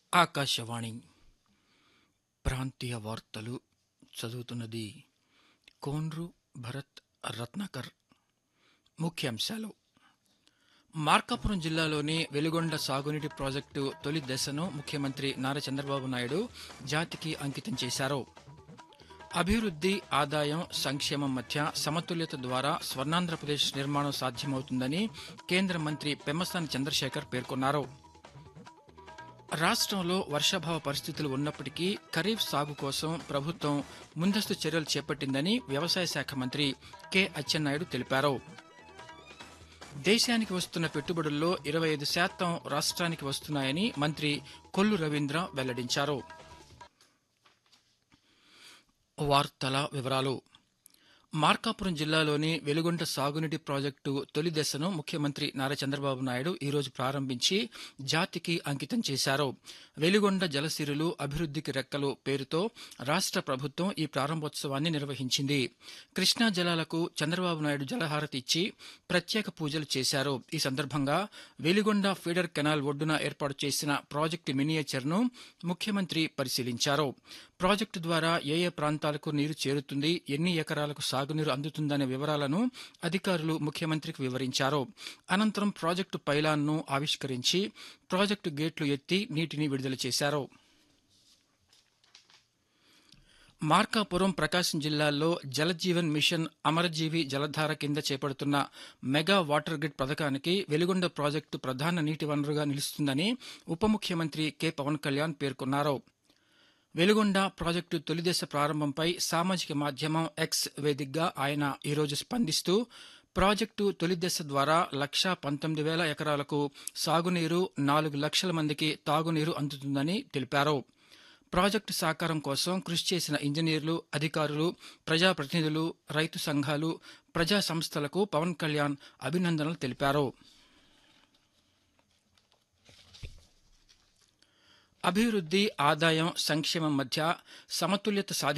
ఆకాశవాణి ప్రాంతీయ వార్తలు చదువుతున్నది కోన్రు భరత్ రత్నాకర్. ముఖ్యాంశాలు: మార్కాపురం జిల్లాలోని వెలుగొండ సాగునీటి ప్రాజెక్టు తొలి దశను ముఖ్యమంత్రి నారా చంద్రబాబు నాయుడు జాతికి అంకితం చేశారు. అభివృద్ధి, ఆదాయం, సంక్షేమం మధ్య సమతుల్యత ద్వారా స్వర్ణాంధ్రప్రదేశ్ నిర్మాణం సాధ్యమవుతుందని కేంద్ర మంత్రి పెమ్మసాని చంద్రశేఖర్ పేర్కొన్నారు. రాష్ట్రంలో వర్షాభావ పరిస్థితులు ఉన్నప్పటికీ ఖరీఫ్ సాగు కోసం ప్రభుత్వం ముందస్తు చర్యలు చేపట్టిందని వ్యవసాయ శాఖ మంత్రి కె అచ్చెన్నాయుడు తెలిపారు. దేశానికి వస్తున్న పెట్టుబడుల్లో 25% రాష్ట్రానికి వస్తున్నాయని మంత్రి కొల్లు రవీంద్ర వెల్లడించారు. వార్తల వివరాలు: మార్కాపురం జిల్లాలోని వెలుగొండ సాగునీటి ప్రాజెక్టు తొలి దశను ముఖ్యమంత్రి నారా చంద్రబాబు నాయుడు ఈరోజు ప్రారంభించి జాతికి అంకితం చేశారు. వెలుగొండ జలసిరులు అభివృద్ధికి రెక్కలు పేరుతో రాష్ట్ర ప్రభుత్వం ఈ ప్రారంభోత్సవాన్ని నిర్వహించింది. కృష్ణా జలాలకు చంద్రబాబు నాయుడు జలహారతి ఇచ్చి ప్రత్యేక పూజలు చేశారు. ఈ సందర్భంగా వెలుగొండ ఫీడర్ కెనాల్ ఒడ్డున ఏర్పాటు చేసిన ప్రాజెక్టు మినియేచర్ను ముఖ్యమంత్రి పరిశీలించారు. ప్రాజెక్టు ద్వారా ఏ ప్రాంతాలకు నీరు చేరుతుంది, ఎన్ని ఎకరాలకు సాగునీరు అందుతుందనే వివరాలను అధికారులు ముఖ్యమంత్రికి వివరించారు. అనంతరం ప్రాజెక్టు పైలాన్ను ఆవిష్కరించి ప్రాజెక్టు గేట్లు ఎత్తి నీటిని విడుదల చేశారు. మార్కాపురం, ప్రకాశం జిల్లాల్లో జలజీవన్ మిషన్, అమరజీవి జలధార కింద చేపడుతున్న మెగా వాటర్ గ్రిడ్ పథకానికి వెలుగొండ ప్రాజెక్టు ప్రధాన నీటి వనరుగా నిలుస్తుందని ఉప ముఖ్యమంత్రి కె పవన్ కళ్యాణ్ పేర్కొన్నారు. వెలుగొండ ప్రాజెక్టు తొలిదశ ప్రారంభంపై సామాజిక మాధ్యమం ఎక్స్ వేదికగా ఆయన ఈరోజు స్పందిస్తూ, ప్రాజెక్టు తొలిదశ ద్వారా 1,19,000 ఎకరాలకు సాగునీరు, 4 లక్షల మందికి తాగునీరు అందుతుందని తెలిపారు. ప్రాజెక్టు సాకారం కోసం కృషి చేసిన ఇంజనీర్లు, అధికారులు, ప్రజాప్రతినిధులు, రైతు సంఘాలు, ప్రజా సంస్థలకు పవన్ కళ్యాణ్ అభినందనలు తెలిపారు. అభివృద్ధి, ఆదాయం, సంక్షేమం మధ్య సమతుల్యత